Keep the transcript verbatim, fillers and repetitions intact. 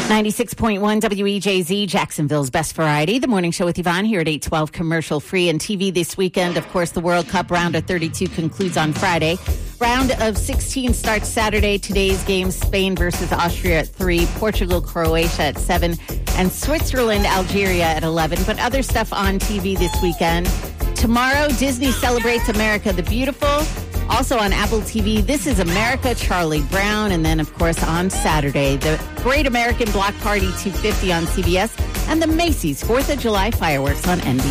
ninety-six point one W E J Z, Jacksonville's best variety. The morning show with Yvonne here at eight twelve, commercial free and T V this weekend. Of course, the World Cup round of thirty-two concludes on Friday. Round of sixteen starts Saturday. Today's game, Spain versus Austria at three, Portugal, Croatia at seven, and Switzerland, Algeria at eleven. But other stuff on T V this weekend. Tomorrow, Disney celebrates America the Beautiful. Also on Apple T V, This is America, Charlie Brown. And then, of course, on Saturday, the Great American Block Party two fifty on C B S and the Macy's fourth of July fireworks on N B C.